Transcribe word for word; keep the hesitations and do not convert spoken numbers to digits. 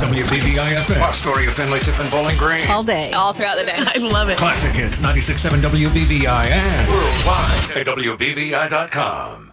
W B V I F M. Our story of Finley, Tiffin, Bowling Green. All day. All throughout the day. I love it. Classic Hits ninety-six point seven W B V I and worldwide at W B V I dot com.